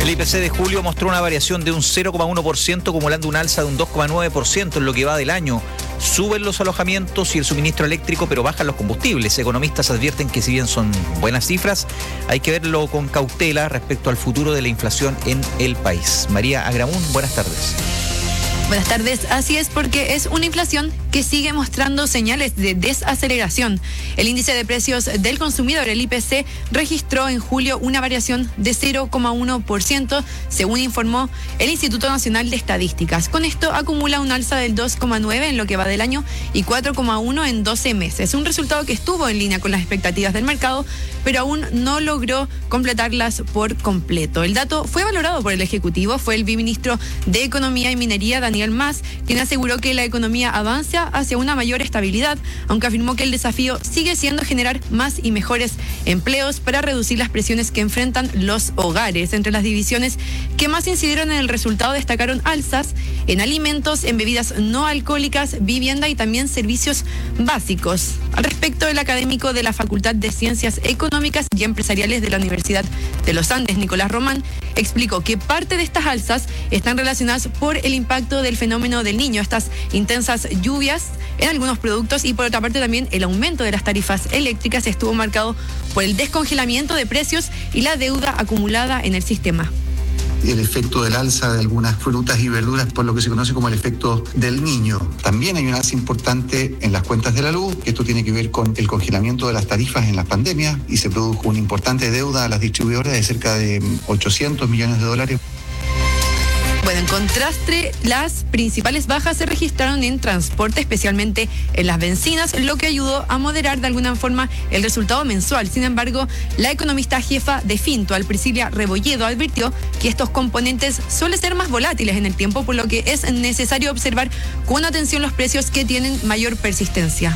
El IPC de julio mostró una variación de un 0,1%, acumulando un alza de un 2,9% en lo que va del año. Suben los alojamientos y el suministro eléctrico, pero bajan los combustibles. Economistas advierten que si bien son buenas cifras, hay que verlo con cautela respecto al futuro de la inflación en el país. María Agramún, buenas tardes. Buenas tardes, así es, porque es una inflación que sigue mostrando señales de desaceleración. El índice de precios del consumidor, el IPC, registró en julio una variación de 0,1%, según informó el Instituto Nacional de Estadísticas. Con esto acumula un alza del 2,9% en lo que va del año y 4,1% en 12 meses. Un resultado que estuvo en línea con las expectativas del mercado, pero aún no logró completarlas por completo. El dato fue valorado por el Ejecutivo, fue el viceministro de Economía y Minería, Daniel Mas, quien aseguró que la economía avanza hacia una mayor estabilidad, aunque afirmó que el desafío sigue siendo generar más y mejores empleos para reducir las presiones que enfrentan los hogares. Entre las divisiones que más incidieron en el resultado destacaron alzas en alimentos, en bebidas no alcohólicas, vivienda y también servicios básicos. Al respecto, el académico de la Facultad de Ciencias Económicas y Empresariales de la Universidad de los Andes, Nicolás Román, explicó que parte de estas alzas están relacionadas por el impacto del fenómeno del Niño, estas intensas lluvias en algunos productos, y por otra parte también el aumento de las tarifas eléctricas estuvo marcado por el descongelamiento de precios y la deuda acumulada en el sistema. El efecto del alza de algunas frutas y verduras, por lo que se conoce como el efecto del Niño. También hay un alza importante en las cuentas de la luz, que esto tiene que ver con el congelamiento de las tarifas en las pandemias, y se produjo una importante deuda a las distribuidoras de cerca de $800 millones. Bueno, en contraste, las principales bajas se registraron en transporte, especialmente en las bencinas, lo que ayudó a moderar de alguna forma el resultado mensual. Sin embargo, la economista jefa de Fintual, Priscila Rebolledo, advirtió que estos componentes suelen ser más volátiles en el tiempo, por lo que es necesario observar con atención los precios que tienen mayor persistencia.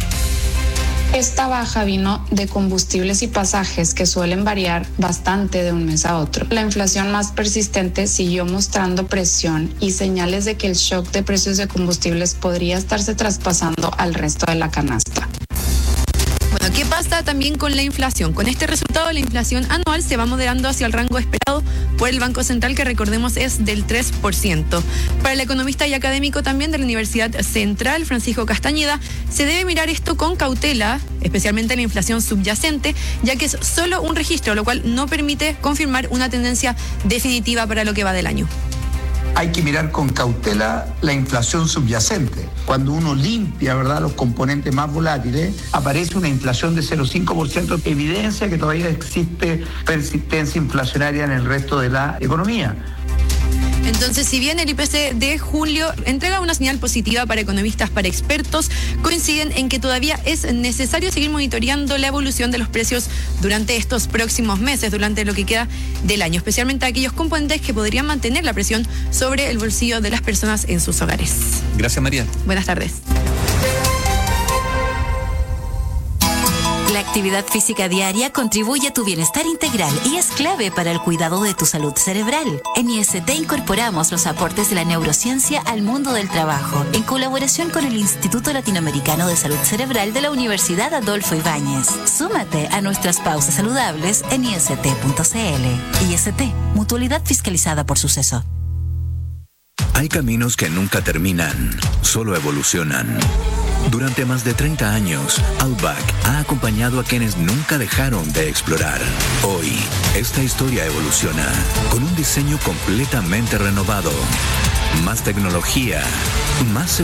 Esta baja vino de combustibles y pasajes que suelen variar bastante de un mes a otro. La inflación más persistente siguió mostrando presión y señales de que el shock de precios de combustibles podría estarse traspasando al resto de la canasta. Bueno, ¿qué pasa también con la inflación? Con este resultado, la inflación anual se va moderando hacia el rango esperado por el Banco Central, que recordemos es del 3%. Para el economista y académico también de la Universidad Central, Francisco Castañeda, se debe mirar esto con cautela, especialmente la inflación subyacente, ya que es solo un registro, lo cual no permite confirmar una tendencia definitiva para lo que va del año. Hay que mirar con cautela la inflación subyacente. Cuando uno limpia, ¿verdad?, los componentes más volátiles, aparece una inflación de 0,5%, evidencia que todavía existe persistencia inflacionaria en el resto de la economía. Entonces, si bien el IPC de julio entrega una señal positiva para economistas, para expertos, coinciden en que todavía es necesario seguir monitoreando la evolución de los precios durante estos próximos meses, durante lo que queda del año, especialmente aquellos componentes que podrían mantener la presión sobre el bolsillo de las personas en sus hogares. Gracias, María. Buenas tardes. La actividad física diaria contribuye a tu bienestar integral y es clave para el cuidado de tu salud cerebral. En IST incorporamos los aportes de la neurociencia al mundo del trabajo, en colaboración con el Instituto Latinoamericano de Salud Cerebral de la Universidad Adolfo Ibáñez. Súmate a nuestras pausas saludables en ist.cl. IST, mutualidad fiscalizada por Suceso. Hay caminos que nunca terminan, solo evolucionan. Durante más de 30 años, Outback ha acompañado a quienes nunca dejaron de explorar. Hoy, esta historia evoluciona con un diseño completamente renovado. Más tecnología, más